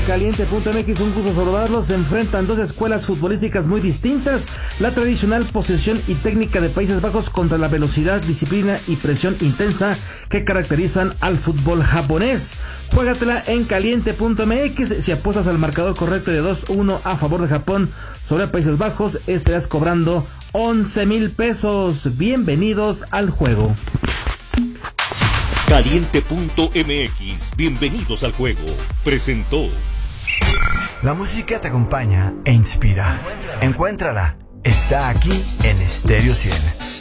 Caliente.mx, un gusto saludarlos. Se enfrentan dos escuelas futbolísticas muy distintas. La tradicional posesión y técnica de Países Bajos contra la velocidad, disciplina y presión intensa que caracterizan al fútbol japonés. Juégatela en Caliente.mx. Si apuestas al marcador correcto de 2-1 a favor de Japón sobre Países Bajos, estarás cobrando 11,000 pesos. Bienvenidos al juego. Caliente.mx, bienvenidos al juego. Presentó. La música te acompaña e inspira. Encuéntrala. Está aquí en Stereo 100.